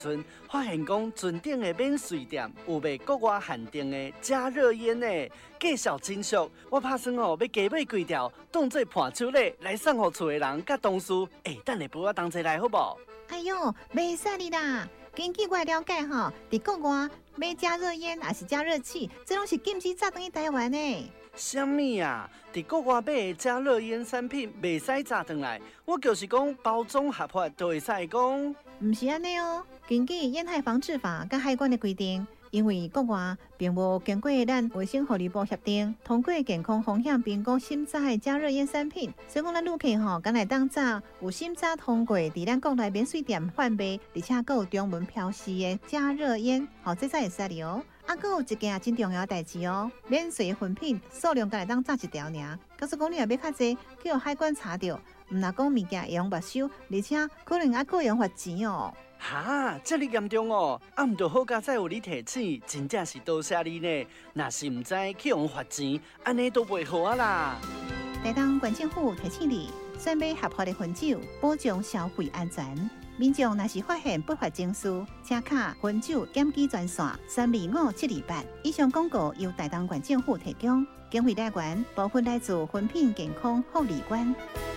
阵发现讲船顶的免税店有卖国外限定的加热烟呢，介绍真俗。我打算要加买几条，当做伴手礼来送互厝的人甲同事。等下陪我同齐来好不？ 哎呦，袂使你啦！根据我了解伫国外买加热烟还是加热器，这拢是禁止炸转去台湾的。 什么啊？伫国外买的加热烟产品袂使炸转来，我就是讲包装合法就会使讲。 唔是安尼哦，根据烟害防治法甲海关的规定，因为国外并无经过咱卫生福利部协定，通过健康风险评估审查的加热烟产品，所以讲咱旅客敢来当炸有审查通过伫咱国内免税店贩卖，而且还有中文标示的加热烟，这才会使哩哦。还有一件真重要的代志哦，免税分品数量敢来当炸一条尔，假使讲你若要较济，叫海关查到，唔若讲物件会用没收，而且可能还个用罚钱哦。 哈，这么严重哦！毋就好佳再有你提醒，真正是多谢你呢。若是唔知去用罚钱，安尼都袂好啊啦。 台东县政府提醒你，选买合法的分酒，保障消费安全。民众若是发现不法情事，请卡分酒检举专线325-728。以上广告由台东县政府提供，经费来源部分来自分品健康护理官。